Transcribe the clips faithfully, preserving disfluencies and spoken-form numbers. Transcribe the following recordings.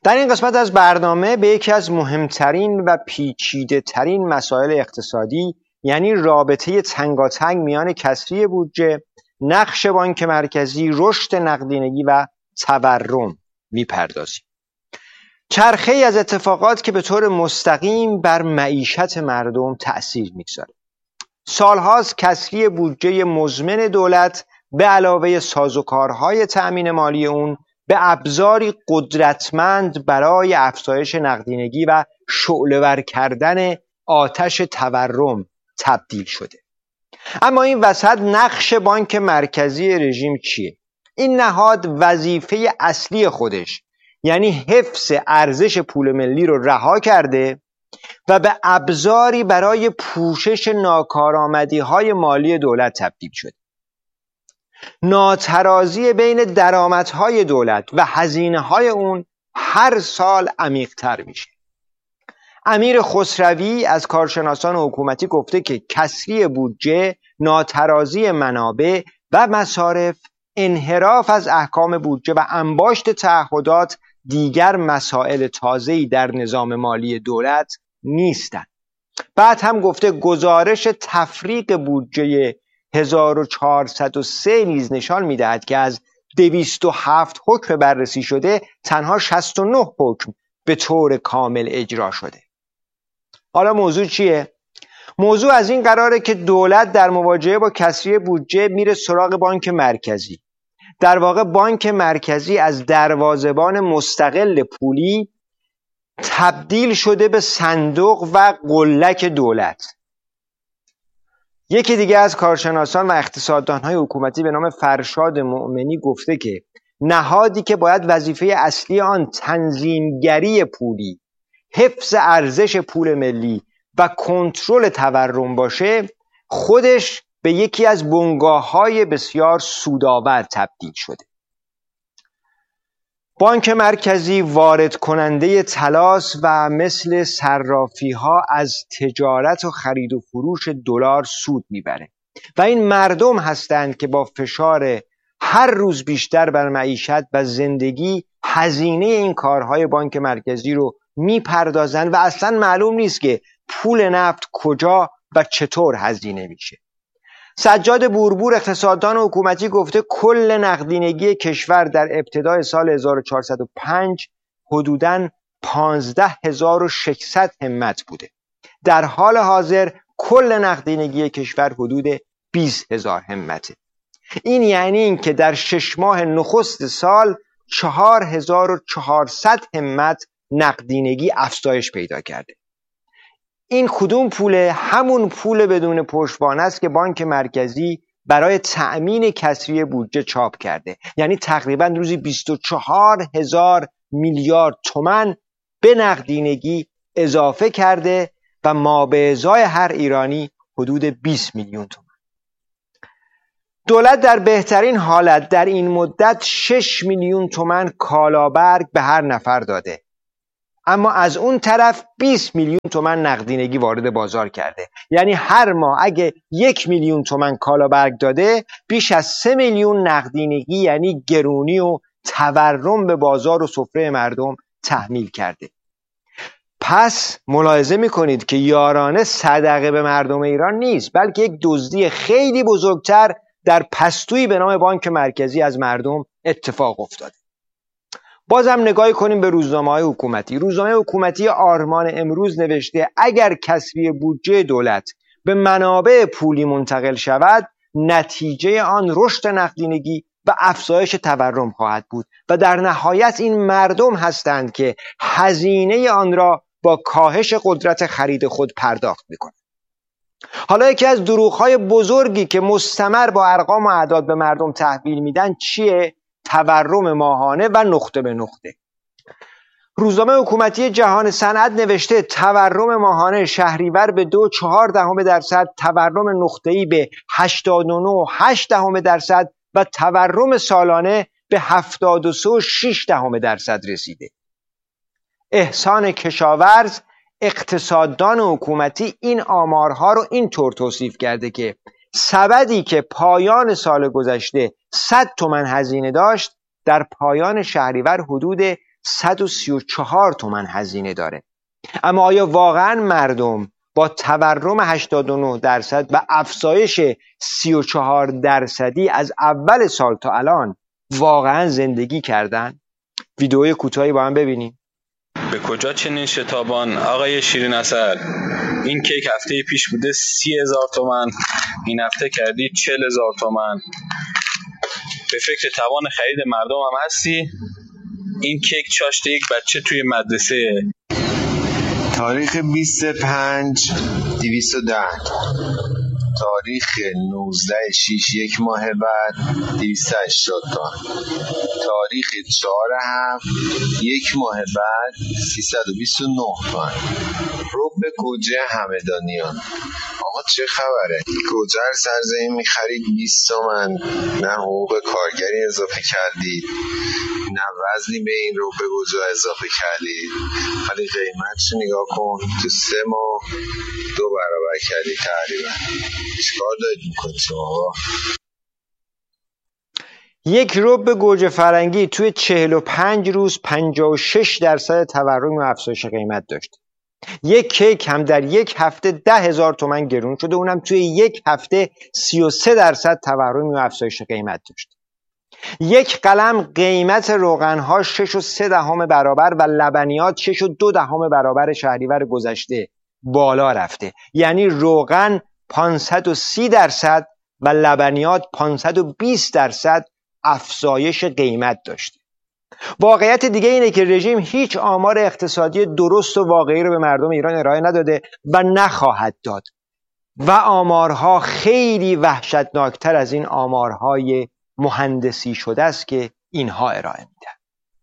در این قسمت از برنامه به یکی از مهمترین و پیچیده ترین مسائل اقتصادی، یعنی رابطه تنگاتنگ میان کسری بودجه، نقش بانک مرکزی، رشد نقدینگی و تورم میپردازیم. چرخه ای از اتفاقات که به طور مستقیم بر معیشت مردم تأثیر میگذاره. سالهاست کسری بودجه مزمن دولت به علاوه سازوکارهای تأمین مالی اون به ابزاری قدرتمند برای افزایش نقدینگی و شعله‌ور کردن آتش تورم تبدیل شده. اما این وسط نقش بانک مرکزی رژیم چیه؟ این نهاد وظیفه اصلی خودش، یعنی حفظ ارزش پول ملی رو رها کرده و به ابزاری برای پوشش ناکارآمدی‌های مالی دولت تبدیل شده. ناترازی بین درآمدهای دولت و هزینه‌های اون هر سال عمیق‌تر میشه. امیر خسروی از کارشناسان حکومتی گفته که کسری بودجه، ناترازی منابع و مصارف، انحراف از احکام بودجه و انباشت تعهدات دیگر مسائل تازه‌ای در نظام مالی دولت نیستند. بعد هم گفته گزارش تفریق بودجه هزار و چهارصد و سه نیز نشان می‌دهد که از دویست و هفت حکم بررسی شده تنها شصت و نه حکم به طور کامل اجرا شده. حالا موضوع چیه؟ موضوع از این قراره که دولت در مواجهه با کسری بودجه میره سراغ بانک مرکزی. در واقع بانک مرکزی از دروازه‌بان مستقل پولی تبدیل شده به صندوق و قلک دولت. یکی دیگه از کارشناسان و اقتصاددان‌های حکومتی به نام فرشاد مؤمنی گفته که نهادی که باید وظیفه اصلی آن تنظیمگری پولی، حفظ ارزش پول ملی و کنترل تورم باشه، خودش به یکی از بنگاه‌های بسیار سودآور تبدیل شده. بانک مرکزی وارد کننده طلاست و مثل صرافی‌ها از تجارت و خرید و فروش دلار سود میبره و این مردم هستند که با فشار هر روز بیشتر بر معیشت و زندگی هزینه این کارهای بانک مرکزی رو میپردازن و اصلا معلوم نیست که پول نفت کجا و چطور هزینه میشه. سجاد بوربور اقتصاددان حکومتی گفته کل نقدینگی کشور در ابتدای سال هزار و چهارصد و پنج حدوداً پانزده هزار و ششصد همت بوده. در حال حاضر کل نقدینگی کشور حدود بیست هزار همته. این یعنی این که در شش ماه نخست سال چهار هزار و چهارصد همت نقدینگی افزایش پیدا کرده. این کدوم پوله؟ همون پول بدون پشتوانه است که بانک مرکزی برای تأمین کسری بودجه چاپ کرده. یعنی تقریبا روزی بیست و چهار هزار میلیارد تومان به نقدینگی اضافه کرده و ما به ازای هر ایرانی حدود بیست میلیون تومان. دولت در بهترین حالت در این مدت شش میلیون تومان کالابرگ به هر نفر داده، اما از اون طرف بیست میلیون تومان نقدینگی وارد بازار کرده. یعنی هر ماه اگه یک میلیون تومان کالابرگ داده، بیش از سه میلیون نقدینگی یعنی گرونی و تورم به بازار و سفره مردم تحمیل کرده. پس ملاحظه میکنید که یارانه صدقه به مردم ایران نیست، بلکه یک دزدی خیلی بزرگتر در پستویی به نام بانک مرکزی از مردم اتفاق افتاده. بازم نگاهی کنیم به روزنامه‌های حکومتی. روزنامه حکومتی آرمان امروز نوشته اگر کسری بودجه دولت به منابع پولی منتقل شود، نتیجه آن رشد نقدینگی و افزایش تورم خواهد بود و در نهایت این مردم هستند که هزینه آن را با کاهش قدرت خرید خود پرداخت می‌کنند. حالا یکی از دروغ‌های بزرگی که مستمر با ارقام و اعداد به مردم تحویل میدن چیه؟ تورم ماهانه و نقطه به نقطه. روزنامه حکومتی جهان صنعت نوشته تورم ماهانه شهریور به دو و چهار دهم درصد، تورم نقطه‌ای به هشتاد و نه و هشت دهم درصد و تورم سالانه به هفتاد و سه و شش دهم درصد رسیده. احسان کشاورز اقتصاددان حکومتی این آمارها رو اینطور توصیف کرده که سبدی که پایان سال گذشته صد تومن هزینه داشت، در پایان شهریور حدود صد و سی و چهار تومن هزینه داره. اما آیا واقعا مردم با تورم هشتاد و نه درصد و افزایش سی و چهار درصدی از اول سال تا الان واقعا زندگی کردن؟ ویدئوی کوتاهی با هم ببینیم. به کجا چنین شتابان آقای شیرین عسل؟ این کیک هفته پیش بوده سی هزار تومن، این هفته کردی چل هزار تومن. به فکر توان خرید مردم هم هستی؟ این کیک چاشت یک بچه توی مدرسه. تاریخ بیست پنج دویست و ده، تاریخ نوزده شش یک ماه بعد دویست و هشتاد تا، تاریخ چهار هفت یک ماه بعد سیصد و بیست و نه تا. رب گوجه همدانیان. آقا چه خبره؟ گوجه رو سرزمین میخرید بیست تومن، نه حقوق کارگری اضافه کردید، نه وزنی به این رب گوجه اضافه کردید، ولی قیمتش نگاه کن تو سه ماه دو برابر کردی تقریبا. چیکار دارید میکنید شما؟ یک رب گوجه فرنگی توی چهل و پنج روز پنجاه و شش درصد تورم و افزایش قیمت داشت. یک کیک هم در یک هفته ده هزار تومن گرون شده، اونم توی یک هفته سی و سه درصد تورم و افزایش قیمت داشت. یک قلم قیمت روغنها شش و سه دهم برابر و لبنیات شش و دو دهم برابر شهریور گذشته بالا رفته. یعنی روغن پانصد و سی درصد و لبنیات پانصد و بیست درصد افزایش قیمت داشته. واقعیت دیگه اینه که رژیم هیچ آمار اقتصادی درست و واقعی رو به مردم ایران ارائه نداده و نخواهد داد و آمارها خیلی وحشتناکتر از این آمارهای مهندسی شده است که اینها ارائه میدن.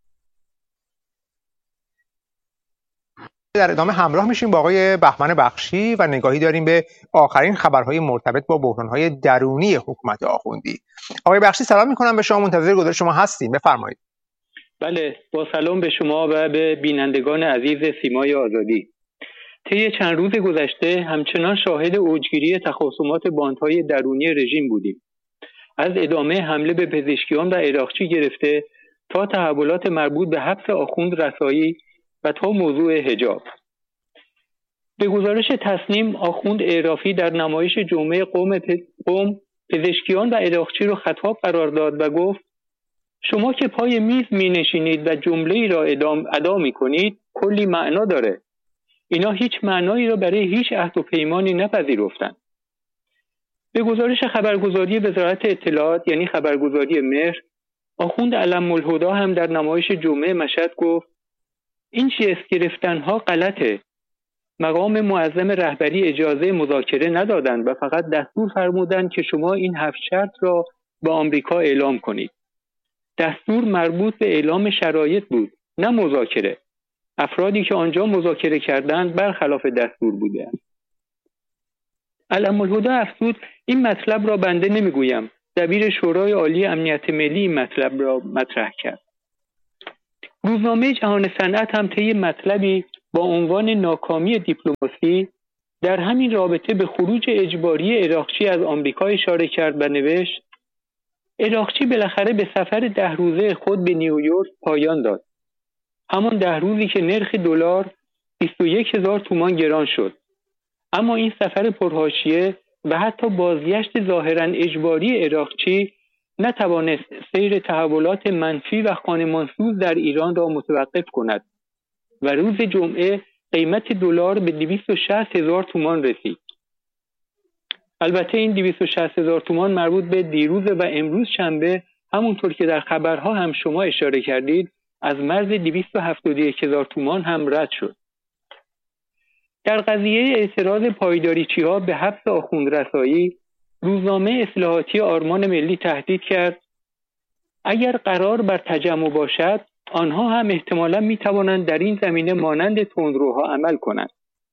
در ادامه همراه میشیم با آقای بهمن بخشی و نگاهی داریم به آخرین خبرهای مرتبط با بحرانهای درونی حکومت آخوندی. آقای بخشی سلام میکنم به شما، منتظر گزارش شما هستیم، بفرمایید. بله، با سلام به شما و به بینندگان عزیز سیمای آزادی. طی چند روز گذشته همچنان شاهد اوجگیری تخاصمات باندهای درونی رژیم بودیم. از ادامه حمله به پزشکیان و عراقچی گرفته تا تحولات مربوط به حبس آخوند رسایی و تا موضوع حجاب. به گزارش تصنیم، آخوند اعرافی در نمایش جمعه قوم, قوم پزشکیان و عراقچی را خطاب قرار داد و گفت شما که پای میز می نشینید و جمله ای را ادا می کنید کلی معنا داره. اینا هیچ معنایی را برای هیچ عهد و پیمانی نپذیرفتند. به گزارش خبرگزاری وزارت اطلاعات یعنی خبرگزاری مهر، آخوند علم الهدی هم در نمایش جمعه مشهد گفت این شیست گرفتنها غلطه. مقام معظم رهبری اجازه مذاکره ندادند و فقط دستور فرمودند که شما این هفت شرط را با آمریکا اعلام کنید. دستور مربوط به اعلام شرایط بود، نه مذاکره. افرادی که آنجا مذاکره کردند برخلاف دستور بودند. علم الهدی افزود این مطلب را بنده نمیگویم. دبیر شورای عالی امنیت ملی این مطلب را مطرح کرد. روزنامه جهان صنعت هم طی مطلبی با عنوان ناکامی دیپلماسی در همین رابطه به خروج اجباری عراقچی از آمریکا اشاره کرد و نوشت عراقچی بالاخره به سفر ده روزه خود به نیویورک پایان داد. همان ده روزی که نرخ دلار بیست و یک هزار تومان گران شد. اما این سفر پرحاشیه و حتی بازگشت ظاهراً اجباری عراقچی نتوانست سیر تحولات منفی و خانمانسوز در ایران را متوقف کند و روز جمعه قیمت دلار به دویست و شصت هزار تومان رسید. البته این دویست و شصت هزار تومان مربوط به دیروز و امروز شنبه، همونطور که در خبرها هم شما اشاره کردید، از مرز دویست و هفتاد و یک هزار تومان هم رد شد. در قضیه اعتراض پایداریچی‌ها به حبس آخوند رسایی، روزنامه اصلاحاتی آرمان ملی تهدید کرد اگر قرار بر تجمع باشد آنها هم احتمالاً می‌توانند در این زمینه مانند تندروها عمل کنند.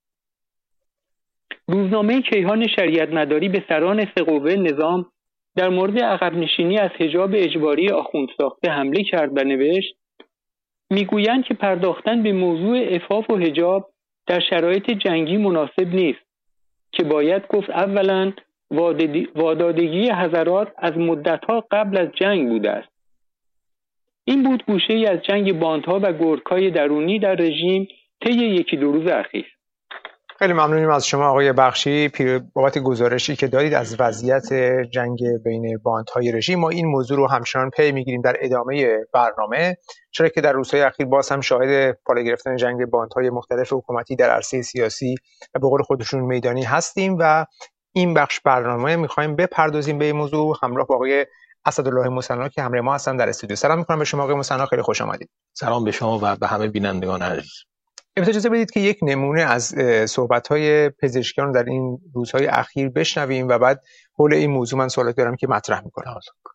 روزنامه کیهان شریعت مداری به سران سه قوه نظام در مورد عقب نشینی از حجاب اجباری آخوند ساخته حمله کرد و نوشت میگویند که پرداختن به موضوع عفاف و حجاب در شرایط جنگی مناسب نیست که باید گفت اولاً وادادگی حضرات از مدتها قبل از جنگ بوده است. این بود گوشه ای از جنگ باندها و گرگ‌های درونی در رژیم طی یکی دو روز اخیر. خیلی ممنونیم از شما آقای بخشی بابت گزارشی که دادید از وضعیت جنگ بین باندهای رژیم. ما این موضوع رو همچنان پی میگیریم در ادامه برنامه، چرا که در روزهای اخیر باز هم شاهد بالا گرفتن جنگ باندهای مختلف حکومتی در عرصه سیاسی و به قول خودشون میدانی هستیم و این بخش برنامه میخوایم بپردازیم به این موضوع همراه با آقای اسدالله مصنع که همراه ما هستن در استودیو. سلام میکنم به شما آقای مصنع، خیلی خوش آمدید. سلام به شما و به همه بینندگان عزیز. اجازه بدید که یک نمونه از صحبت‌های پزشکیان در این روزهای اخیر بشنویم و بعد حول این موضوع من سوالاتی دارم که مطرح می‌کنم.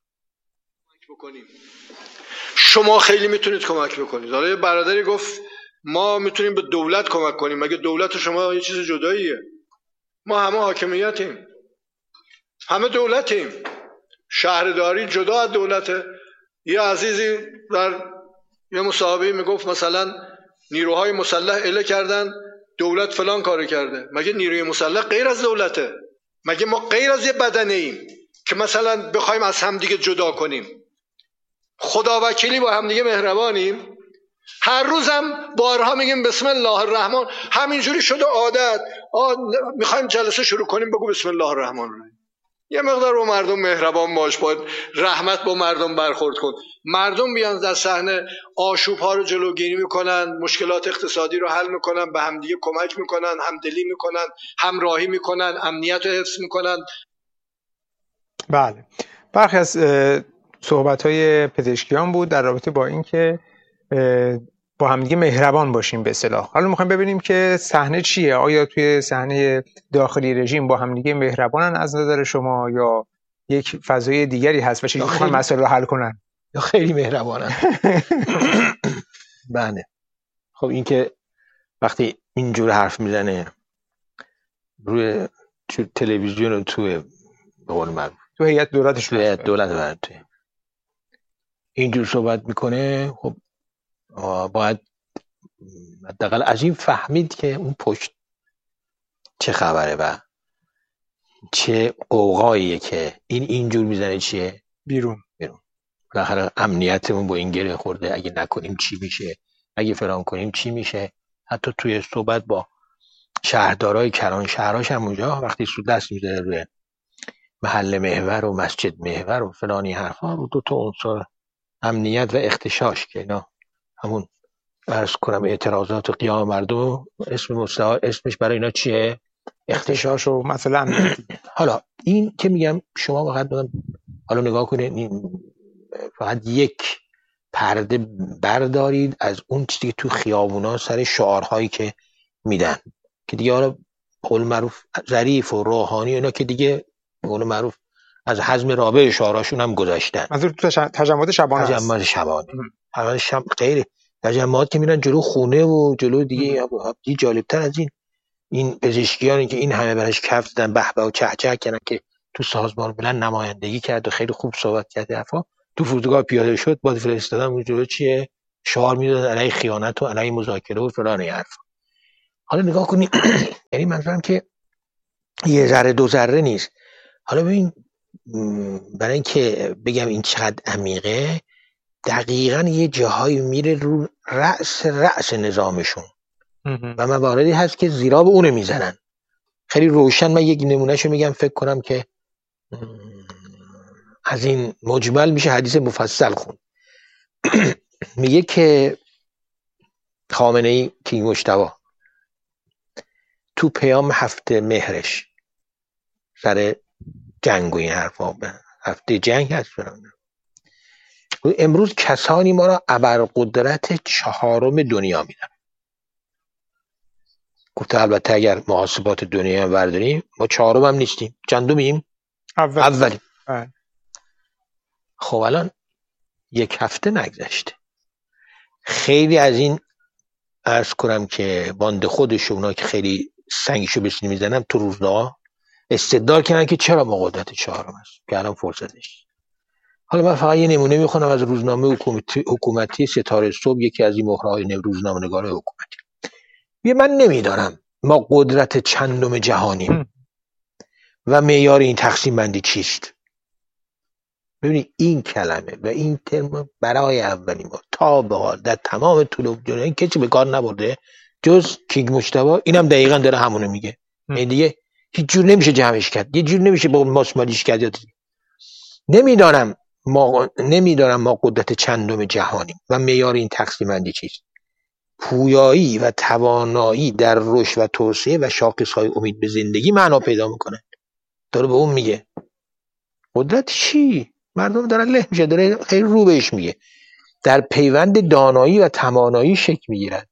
شما خیلی میتونید کمک بکنید. حالا یه برادری گفت ما میتونیم به دولت کمک کنیم، مگه دولت شما یه چیز جداییه؟ ما همه حاکمیتیم، همه دولتیم. شهرداری جدا از دولته. یه عزیزی در یه مصاحبه میگفت مثلا نیروهای مسلح اله کردن، دولت فلان کارو کرده. مگه نیروی مسلح غیر از دولته؟ مگه ما غیر از یه بدنه ایم که مثلا بخوایم از هم دیگه جدا کنیم؟ خدا وکیلی با هم دیگه مهربانیم. هر روزم بارها میگیم بسم الله الرحمن، همینجوری شده عادت. میخوایم جلسه شروع کنیم بگو بسم الله الرحمن الرحیم. یه مقدار با مردم مهربان باش، باید رحمت با مردم برخورد کن. مردم بیان در صحنه آشوب ها رو جلوگیری میکنن، مشکلات اقتصادی رو حل میکنن، به همدیگه کمک میکنن، همدلی میکنن، همراهی میکنن، امنیت رو حفظ میکنن. بله، برخی از صحبت های پزشکیان بود در رابطه با اینکه با همدیگه مهربان باشیم به اصطلاح. حالا میخوایم ببینیم که صحنه چیه؟ آیا توی صحنه داخلی رژیم با همدیگه مهربانن از نظر شما یا یک فضای دیگری هست و چه میخوان مسائل رو حل کنن؟ یا خیلی مهربانن؟ بله. خب این که وقتی اینجور حرف میزنه روی تلویزیون و توی به قول معروف تو هیئت دولتش توی هیئت دولت و اینجور صحبت میکنه، خب باید حداقل از این فهمید که اون پشت چه خبره و چه قوقاییه که این اینجور میزنه چیه بیرون بیرون. بالاخره امنیتمون با این گره خورده، اگه نکنیم چی میشه، اگه فلان کنیم چی میشه. حتی توی صحبت با شهردارای کران شهراش هم اونجا وقتی سود دست میذاره روی محل محور و مسجد محور و فلانی حرفا، رو دو تا عنصر امنیت و اختشاش که اینا همون عرض کنم اعتراضات و قیام مردم اسم مستعار اسمش برای اینا چیه؟ اختشاش و مثلا. حالا این که میگم شما فقط بگم حالا نگاه کنید، فقط یک پرده بردارید از اون چیزی که تو خیابونا سر شعارهایی که میدن که دیگه حالا قول معروف ظریف و روحانی اینا که دیگه قول معروف از حزم رابع شعاراشون هم گذاشتن. منظور تو تجمعات شبانه هست؟ تجمعات شبانه. حالا شب غیر تجمعات که میرن جلو خونه و جلو دیگه دیگه جالبتر از این این پزشکیانی که این همه برش کف زدن به به و چه چه کردن که تو سازمان ملل نمایندگی کرد و خیلی خوب صحبت کرد، حرفا تو فرودگاه پیاده شد با فرستادن اون جلو چیه شعار میدادن علیه خیانت و علیه مذاکره و فلان حرفا. حالا نگاه کنید یعنی منظورم که یه ذره دو ذره نیست. حالا ببین برای اینکه بگم این چقدر عمیقه، دقیقاً یه جاهایی میره رو رأس رأس نظامشون و مواردی هست که زیرا به اونه میزنن. خیلی روشن من یک نمونهشو میگم، فکر کنم که از این مجمل میشه حدیث مفصل خون. میگه که خامنه‌ای که مجتبی تو پیام هفته مهرش سر جنگ و این حرفا، هفته جنگ هست فرانه. امروز کسانی ما را ابرقدرت چهارم دنیا میدن. گفته البته اگر محاسبات دنیا هم برداریم ما چهارم هم نیستیم، چندمیم؟ اول. اولیم. اول. خب الان یک هفته نگذشته، خیلی از این عرض کنم که باند خودش اونا که خیلی سنگشو بسینی میزنن تو روزنامه استدلال کردن که چرا ما قدرت چهارم هست که الان فرصتش. حالا من فقط یه نمونه میخونم از روزنامه حکومتی, حکومتی ستاره صبح، یکی از این مهرهای روزنامه نگار حکومتی. یه من نمیدانم ما قدرت چندم جهانیم و معیار این تقسیم بندی چیست. ببینید این کلمه و این ترم برای اولین بار تا به حال در تمام طول دنیا کسی به کار نبرده جز کینگ مجتبی. اینم دقیقاً داره همونو میگه. این دیگه هیچ جور نمیشه جمعش کرد، یه جور نمیشه با ماسمالیش کرد. نمیدانم ما نمیدانم ما قدرت چندم جهانیم و معیار این تقسیم بندی چیست. پویایی و توانایی در رشد و توسعه و شاخصهای امید به زندگی معنا پیدا میکنه. داره به اون میگه قدرت چی؟ مردم دارن له میشه، داره خیلی رو بهش میگه. در پیوند دانایی و توانایی شکل میگیرد.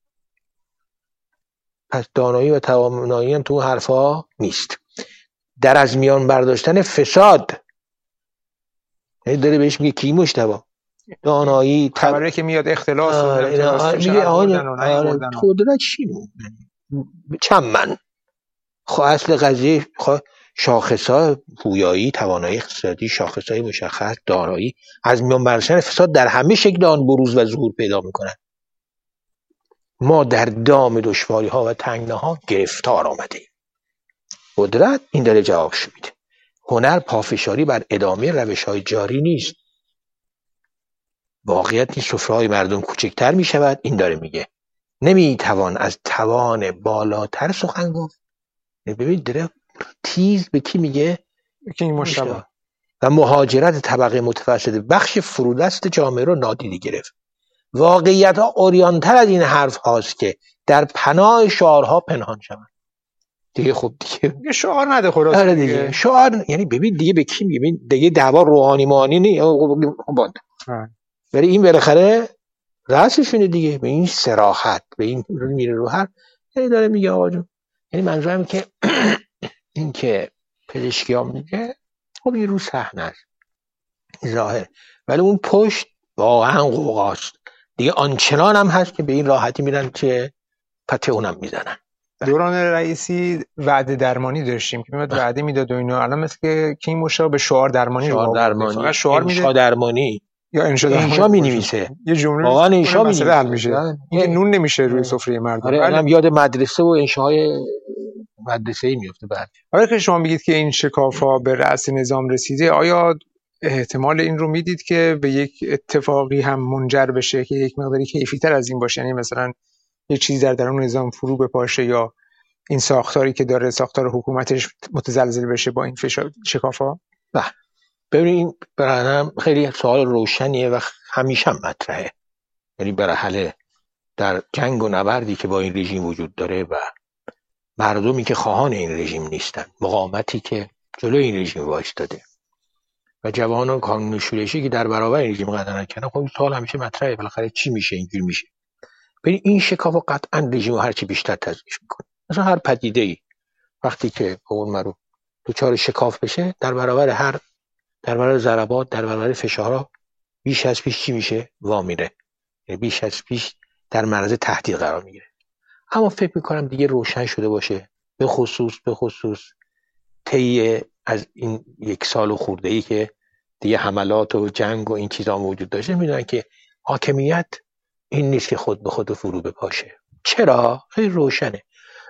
پس دانایی و توانایی هم تو حرفا نیست. در از میان برداشتن فساد داره بهش میگه کی مجتبی. دانایی خبره که میاد اختلاس میگه آره قدرت چی؟ چند من خب اصل قضیه شاخص‌ها پویایی، توانایی اقتصادی، شاخص‌های مشخص، دارایی از میان برداشتن فساد در همه شکل آن بروز و ظهور پیدا می‌کنند. ما در دام دشواری‌ها و تنگناها گرفتار آمده‌ایم. قدرت این داره جوابش میده. هنر پافشاری بر ادامه روش‌های جاری نیست. واقعیت این سفره‌های مردم کوچکتر می‌شود. این داره میگه نمی‌توان از توان بالاتر سخن گفت. ببینید داره تیز به کی میگه؟ کینگ مجتبی. و مهاجرت طبقه متوسط بخش فرودست جامعه رو نادیده گرفت. واقعیت ها اوریانتر از این حرف هاست که در پناه شعارها پنهان شوند. دیگه خب دیگه شعار نده خلاص. آره دیگه شعار یعنی ببین دیگه به کی میگه؟ دیگه دعوا روحانی مانی نه باند. ولی این بالاخره رأسشونه دیگه. به این صراحت به این میره رو هر یعنی داره میگه آقا جون، یعنی منظورم که این که پزشکی ها میگه خب این رو صحنه است ظاهر، ولی اون پشت واقعا قوقاست دیگه. آنچنان هم هست که به این راحتی میرن که پته اونم میزنن. دوران رئیسی وعده درمانی داشتیم که میاد وعده میداد و اینو. الان مثل که کینگ مجتبی به شعار درمانی شعار رو درمانی شعار میده. انشا درمانی یا انشا درمانی انشا مینویسه. یه جمله واقعا انشا مینویسه حل میشه. اینکه نون نمیشه روی سفره مردم. آره آدم یاد مدرسه و انشاهای مدرسه‌ای میفته. بعد آره که شما میگید که این شکاف‌ها به رأس نظام رسیده، آیا احتمال این رو میدید که به یک اتفاقی هم منجر بشه که یک مقداری کیفی‌تر از این باشه؟ یعنی مثلا یک چیز در درون نظام فرو بپاشه یا این ساختاری که داره ساختار حکومتش متزلزل بشه با این شکاف‌ها؟ بله ببینید برام خیلی سوال روشنیه و همیشه هم مطرحه. یعنی برای حل در جنگ و نبردی که با این رژیم وجود داره و مردمی که خواهان این رژیم نیستن، مقاومتی که جلوی این رژیم وایستاده و جوانان کانون شورشی که در برابر این رژیم قدم نکردن، خب این سوال همیشه مطرحه بالاخره چی میشه اینجوری میشه. ببین این شکاف قطعا رژیم هر چی بیشتر تضعیف میکنه. مثلا هر پدیده ای وقتی که به قول معروف دوچار شکاف بشه در برابر هر در برابر ضربات در برابر فشارها بیش از پیش چی میشه؟ وا میره. یعنی بیش از پیش در معرض تهدید قرار میگیره. اما فکر میکنم دیگه روشن شده باشه، به خصوص به خصوص طی از این یک سال و خورده ای که دیگه حملات و جنگ و این چیزا موجود داشته، میدونن که حاکمیت این نیست که خود به خود فرو بپاشه. چرا؟ خیلی روشنه.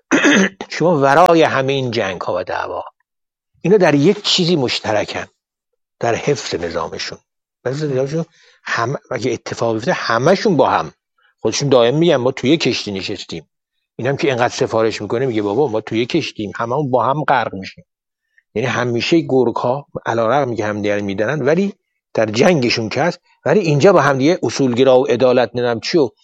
شما ورای همه این جنگ ها و دعوا اینا در یک چیزی مشترکن، در حفظ نظامشون. حفظ نظامشون هم اگه اتفاق بیفته همشون با هم خودشون دائم میگن ما توی کشتی نشستیم. اینم که اینقدر سفارش میکنه میگه بابا ما توی کشتیم، هممون با هم غرق میشیم. یعنی همیشه گورکا علیرغم میگه هم دیگر میدنن ولی در جنگشون که هست، ولی اینجا با هم دیگه اصولگرا و عدالت نمیدونم چی و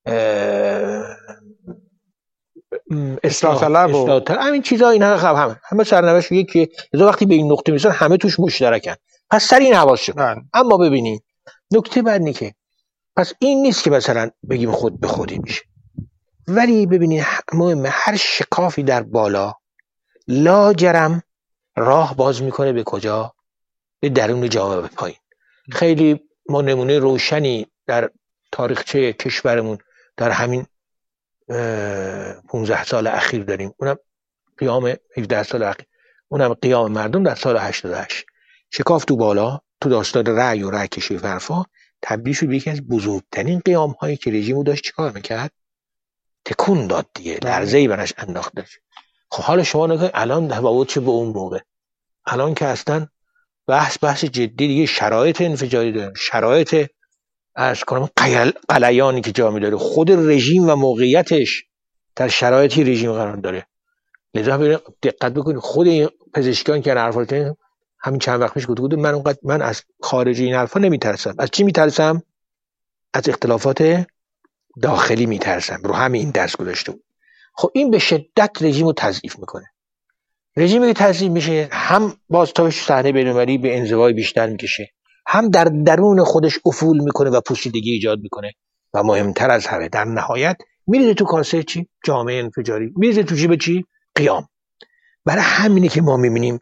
اصلاح طلب و همین چیزا اینا هم همه سرنوشت یکیه. لذا وقتی به این نقطه میرسن همه توش مشترکن. پس سر این حواس شد. اما ببینید نکته بعد اینه که پس این نیست که مثلا بگیم خود به خودی میشه، ولی ببینید مهمه هر شکافی در بالا لاجرم راه باز میکنه به کجا؟ به درون جامعه به پایین. خیلی ما نمونه روشنی در تاریخچه کشورمون در همین پانزده سال اخیر داریم، اونم قیام هفده سال اخیر، اونم قیام مردم در سال هشتاد و هشت. شکاف تو بالا تو داستان رأی و رأی کشی و حرفا تبدیل شد به یکی از بزرگترین قیام هایی که رژیمو داشت چیکار میکرد؟ تکون داد دیگه، لرزه‌ای برش انداخت. خب حالا شما نگاه الان تفاوت چه به اون موقع. الان که اصلا بحث بحث جدی دیگه، شرایط انفجاری داره، شرایط از کنم قلیانی که جا می‌داره، خود رژیم و موقعیتش در شرایطی رژیم قرار داره. لذا دقت بکنید، خود این پزشکان که حرفا همین چند وقت پیش گفتگو من اونقدر من از خارج این حرفا نمیترسم. از چی میترسم؟ از اختلافات داخلی میترسم. رو همین این درس گذاشته بود. خب این به شدت رژیم رو تضعیف میکنه. رژیمی که تضعیف میشه هم باز تا صحنه بین‌المللی به انزوای بیشتر میکشه، هم در درون خودش افول میکنه و پوسیدگی ایجاد میکنه و مهمتر از همه در نهایت میریزه تو کاسه چی؟ جامعه انفجاری. میریزه تو جیب چی؟ قیام. برای همینه که ما میبینیم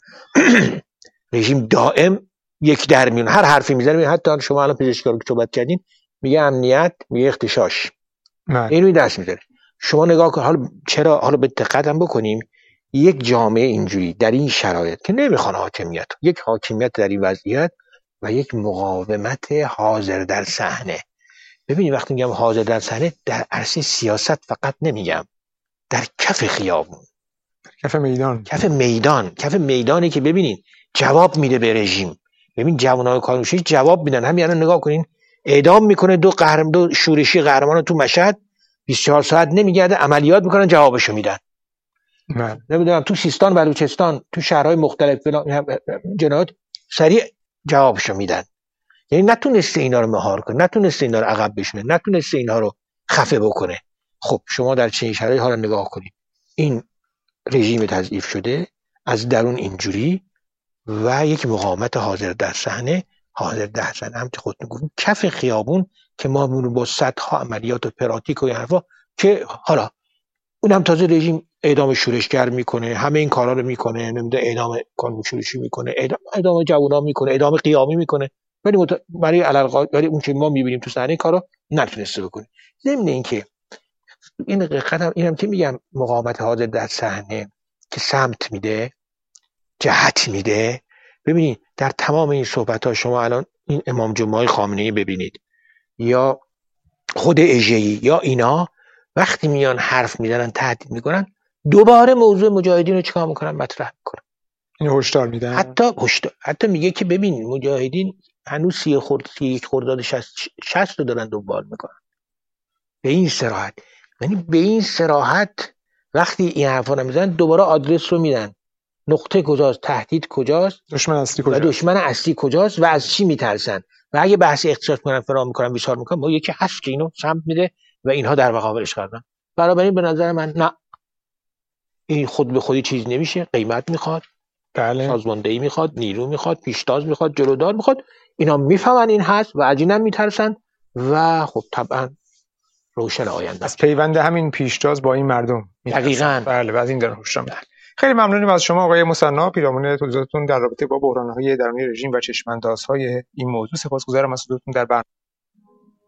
رژیم دائم یک در میون، هر حرفی میزنه. حتی شما الان پزشکان که صحبت کردین میگه امنیت، میگه اختشاش، اینو دست میذاره. شما نگاه کن حالا چرا، حالا به دقت هم بکنیم، یک جامعه اینجوری در این شرایط که نمیخوان حاکمیت، یک حاکمیت در این وضعیت و یک مقاومت حاضر در صحنه. ببینید وقتی میگم حاضر در صحنه، در عرصه سیاست فقط نمیگم، در کف خیابون، کف میدان، کف میدان، کف میدانی که ببینید جواب میده به رژیم. ببین جوانای کارنوشی جواب میدن. همین الان نگاه کنین، اعدام میکنه دو قهرمان، دو شورشی قهرمان تو مشهد، بیست و چهار ساعت نمیگرده عملیات میکنن، جوابشو میدن. من نمیدونم تو سیستان، بلوچستان، تو شهرهای مختلف جنایات سریع جوابشو میدن. یعنی نتونسته اینا رو مهار کنه، نتونسته اینا رو عقب بشونه، نتونسته اینا رو خفه بکنه. خب شما در چه شرایطی حالا نگاه کنید، این رژیم تضعیف شده از درون اینجوری و یک مقاومت حاضر در صحنه، حاضر در صحنه هم که خودتون گفتید کف خیابون که ما با صدها عملیات و پراتیک و این حرفا که حالا اونم تازه رژیم اعدام شورشگر میکنه، همه این کارا رو میکنه، نمیدونه اعدام کانون شورشی میکنه، اعدام اعدام جوونا میکنه، اعدام قیامی میکنه، ولی مت... برای علل ولی اون که ما میبینیم تو صحنه کارا نتونسته بکنه. ضمن اینکه این قدم اینم که میگم مقاومت حاضر در صحنه که سمت میده، جهت میده. ببینید در تمام این صحبت ها شما الان این امام جمعه خامنه‌ای ببینید یا خود اژه‌ای یا اینا وقتی میان حرف میزنن، تهدید میکنن، دوباره موضوع مجاهدین رو چیکار میکنن؟ مطرح میکنن. این هشدار میدن. حتی هشدار حتی میگه که ببین مجاهدین هنوز سی خورد سی یک خرداد شصت رو دارن دنبال میکنن. به این صراحت، یعنی به این صراحت وقتی این حرفا رو میزنن دوباره آدرس رو میدن، نقطه کجاست، تهدید کجاست، دشمن اصلی کجاست، و دشمن اصلی کجاست و از چی میترسن. و اگه بحث اقتصاد کنن، فرام میکنن، بیشار میکنن، ما یکی هست که اینو سمت میده و اینها در مقابلش قرارن. برای این به نظر من نه، این خود به خودی چیز نمیشه. قیمت میخواد، بله، سازماندهی میخواد، نیرو میخواد، پیشتاز میخواد، جلودار میخواد. اینا میفهمن این هست و از اینم میترسن و خب طبعا روشن آینده از پیوند همین پیشتاز با این مردم. دقیقاً. بله، بعد این در هوش میاد. خیلی ممنونیم از شما آقای مصنع، پیرامون توضیحاتتون در رابطه با بحران‌های درونی رژیم و چشم‌اندازهای این موضوع. سپاسگزارم از حضورتون در برنامه.